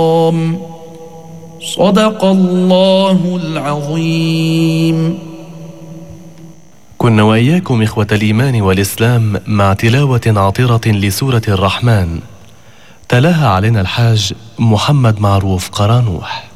صدق الله العظيم. كنا وإياكم إخوة الإيمان والإسلام مع تلاوة عطرة لسورة الرحمن، تلاها علينا الحاج محمد معروف قرانوح.